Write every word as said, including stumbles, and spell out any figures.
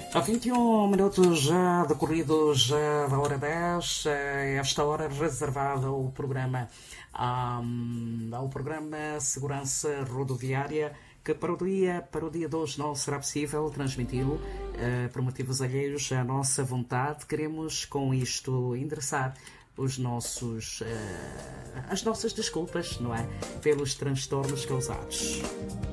Há vinte e um minutos já decorridos já da hora dez, esta hora reservada ao programa, um, ao programa Segurança Rodoviária, que para o dia, para o dia de hoje não será possível transmiti-lo uh, por motivos alheios à nossa vontade. Queremos com isto endereçar os nossos, uh, as nossas desculpas, não é? Pelos transtornos causados.